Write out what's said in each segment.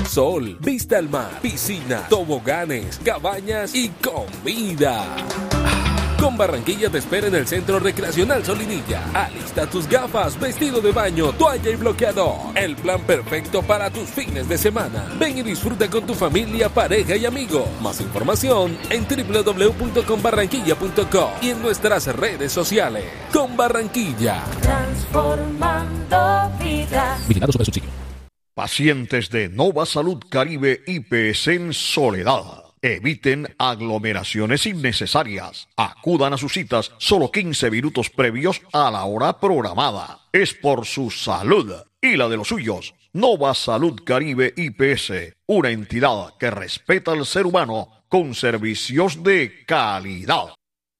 sol, vista al mar, piscina, toboganes, cabañas y comida. Con Barranquilla te espera en el Centro Recreacional Solinilla. Alista tus gafas, vestido de baño, toalla y bloqueador. El plan perfecto para tus fines de semana. Ven y disfruta con tu familia, pareja y amigos. Más información en www.conbarranquilla.com y en nuestras redes sociales. Con Barranquilla. Transformando vidas. Vigilado sobre subsidio. Pacientes de Nova Salud Caribe IPS en Soledad. Eviten aglomeraciones innecesarias. Acudan a sus citas solo 15 minutos previos a la hora programada. Es por su salud y la de los suyos. Nova Salud Caribe IPS, una entidad que respeta al ser humano con servicios de calidad.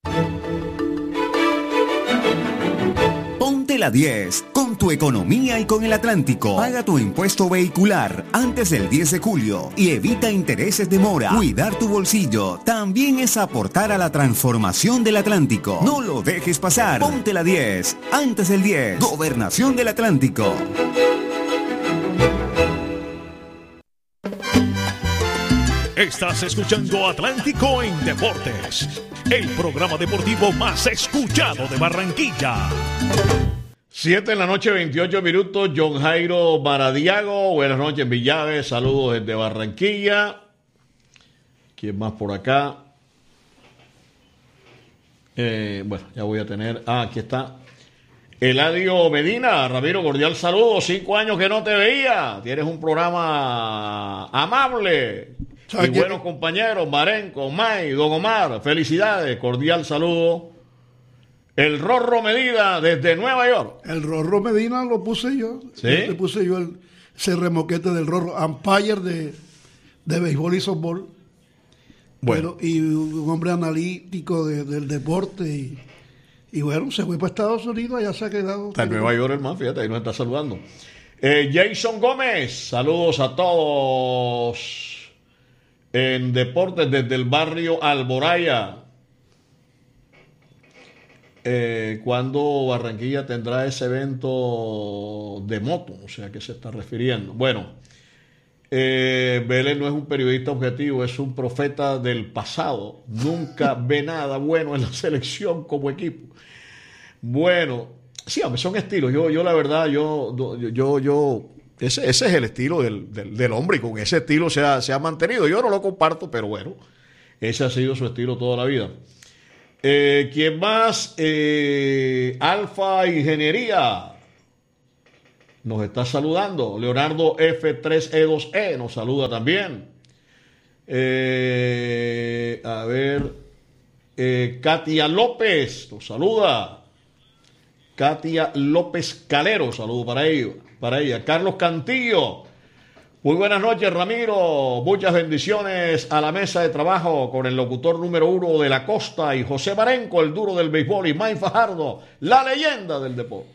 Ponte la 10 con tu economía y con el Atlántico. Paga tu impuesto vehicular antes del 10 de julio y evita intereses de mora. Cuidar tu bolsillo también es aportar a la transformación del Atlántico. No lo dejes pasar. Ponte la 10 antes del 10. Gobernación del Atlántico. Estás escuchando Atlántico en Deportes, el programa deportivo más escuchado de Barranquilla. 7 de la noche, 28 minutos. John Jairo Maradiago. Buenas noches, Villaves. Saludos desde Barranquilla. ¿Quién más por acá? Bueno, ya voy a tener... aquí está. Eladio Medina. Ramiro, cordial saludo. 5 años que no te veía. Tienes un programa amable. Y buenos compañeros, Marenco, May, Don Omar, felicidades, cordial saludo. El Rorro Medina desde Nueva York. El Rorro Medina lo puse yo. ¿Sí? Le puse yo ese remoquete del Rorro, umpire de béisbol y softball. Bueno. Y un hombre analítico del deporte. Y bueno, se fue para Estados Unidos, allá se ha quedado. Está en Nueva York, hermano, fíjate, ahí nos está saludando. Jason Gómez, saludos a todos. En deportes desde el barrio Alboraya. ¿Cuándo Barranquilla tendrá ese evento de moto? O sea, ¿a qué se está refiriendo? Bueno, Vélez no es un periodista objetivo, es un profeta del pasado. Nunca ve nada bueno en la selección como equipo. Bueno, sí, hombre, son estilos. Yo la verdad, ese es el estilo del hombre y con ese estilo se ha mantenido. Yo no lo comparto, pero bueno, ese ha sido su estilo toda la vida. ¿Quién más? Alfa Ingeniería nos está saludando. Leonardo F3E2E nos saluda también. A ver, Katia López nos saluda. Katia López Calero, saludo para ella. Carlos Cantillo, muy buenas noches, Ramiro. Muchas bendiciones a la mesa de trabajo con el locutor número 1 de la costa y José Marenco, el duro del béisbol, y May Fajardo, la leyenda del deporte.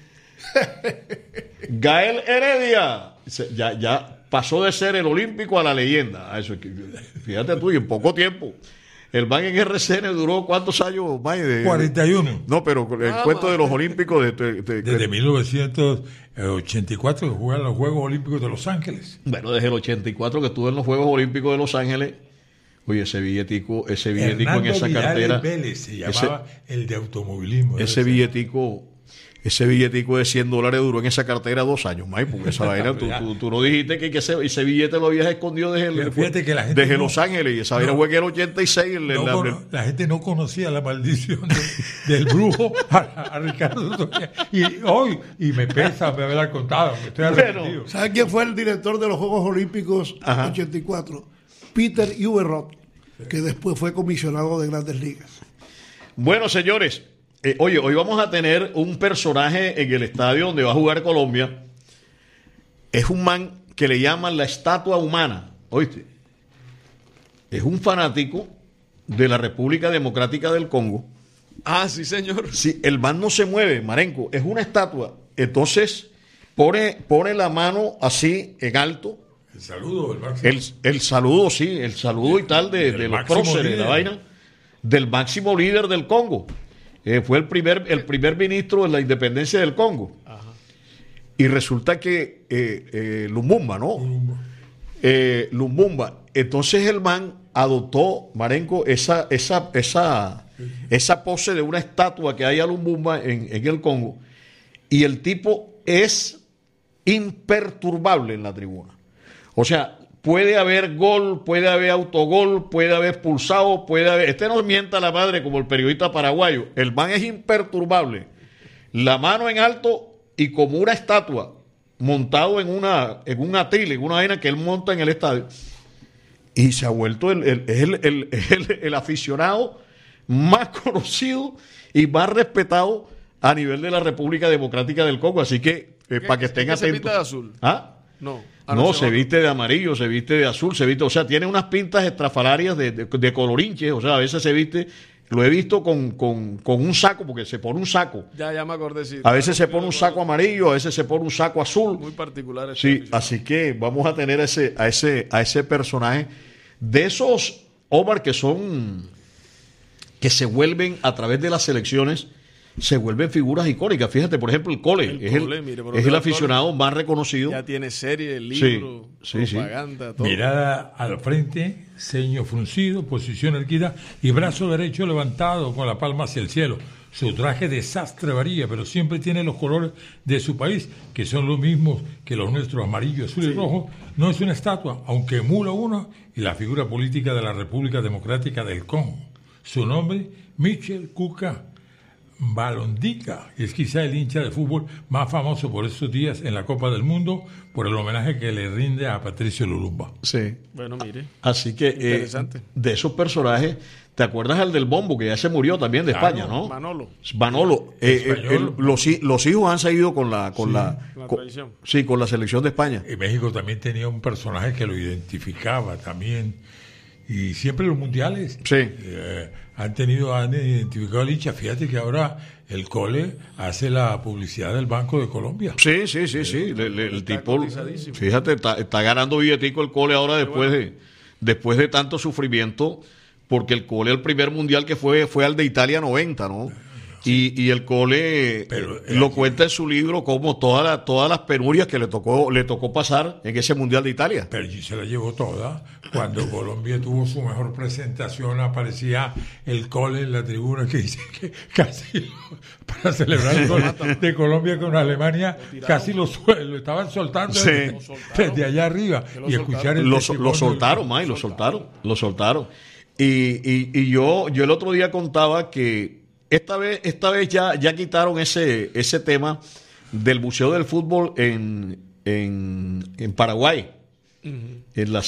Gael Heredia, ya pasó de ser el olímpico a la leyenda. Eso, fíjate tú, y en poco tiempo. El man en RCN duró ¿cuántos años, May? 41. No, pero el cuento de los olímpicos... Desde 1984 que juegan los Juegos Olímpicos de Los Ángeles. Bueno, desde el 84 que estuve en los Juegos Olímpicos de Los Ángeles. Oye, ese billetico Hernando en esa Vidales cartera... Vélez se llamaba el de automovilismo. Ese billetico de $100 duró en esa cartera 2 años, May, porque esa vaina, tú no dijiste que ese billete lo habías escondido desde Los Ángeles, y esa vaina fue en el 86. La gente no conocía la maldición del brujo a Ricardo. Y me pesa me haberla contado. Bueno, ¿sabes quién fue el director de los Juegos Olímpicos 84? Peter Uberroth, que después fue comisionado de Grandes Ligas. Bueno, señores, hoy vamos a tener un personaje en el estadio donde va a jugar Colombia. Es un man que le llaman la estatua humana. ¿Oíste? Es un fanático de la República Democrática del Congo. Ah, sí, señor. Sí, el man no se mueve, Marenco. Es una estatua. Entonces, pone la mano así en alto. El saludo, el máximo. El saludo, sí, el saludo y tal de los próceres de la vaina. Del máximo líder del Congo. Fue el primer ministro de la independencia del Congo. Ajá. Y resulta que Lumumba, ¿no? Lumumba. Entonces el man adoptó, Marenco, esa pose de una estatua que hay a Lumumba en el Congo, y el tipo es imperturbable en la tribuna. O sea, puede haber gol, puede haber autogol, puede haber expulsado, puede haber... no mienta la madre como el periodista paraguayo. El man es imperturbable. La mano en alto y como una estatua, montado en un atril, en una vaina que él monta en el estadio. Y se ha vuelto el aficionado más conocido y más respetado a nivel de la República Democrática del Congo. Así que, para que estén atentos. ¿Se viste de azul? ¿Ah? No, se viste de amarillo, se viste de azul, o sea, tiene unas pintas estrafalarias de colorinches, o sea, a veces se viste, lo he visto con un saco, porque se pone un saco. Ya me acordé, sí. A veces se pone un saco amarillo, a veces se pone un saco azul. Muy particular. Sí, así que vamos a tener a ese personaje de esos, Omar, que se vuelven a través de las selecciones, se vuelven figuras icónicas. Fíjate, por ejemplo, el Cole es el aficionado más reconocido. Ya tiene serie, libro, propaganda, todo. Mirada al frente, ceño fruncido, posición erguida y brazo derecho levantado con la palma hacia el cielo. Su traje de sastre varía, pero siempre tiene los colores de su país, que son los mismos que los nuestros, amarillo, azul y rojo. No es una estatua, aunque emula una, y la figura política de la República Democrática del Congo. Su nombre, Michel Kuka Balondica, es quizá el hincha de fútbol más famoso por estos días en la Copa del Mundo, por el homenaje que le rinde a Patricio Lumumba. Sí. Bueno, mire. Así que, interesante. De esos personajes, ¿te acuerdas al del Bombo, que ya se murió también de España, ¿no? Manolo. Los hijos han seguido con la tradición. Sí, con la selección de España. Y México también tenía un personaje que lo identificaba también. Y siempre los mundiales han identificado al hincha. Fíjate que ahora el Cole hace la publicidad del Banco de Colombia. Sí. El tipo, fíjate, está ganando billetico el Cole ahora después de tanto sufrimiento, porque el Cole, el primer mundial que fue al de Italia 90, ¿no? Y el Cole lo cuenta en su libro como todas las penurias que le tocó pasar en ese Mundial de Italia. Pero allí se la llevó toda. Cuando Colombia tuvo su mejor presentación, aparecía el Cole en la tribuna, que dice que casi para celebrar el gol de Colombia con Alemania, casi lo estaban soltando desde allá arriba. Y escuchar lo soltaron, May, lo soltaron. Y yo el otro día contaba que esta vez ya quitaron ese tema del Museo del Fútbol en Paraguay. En la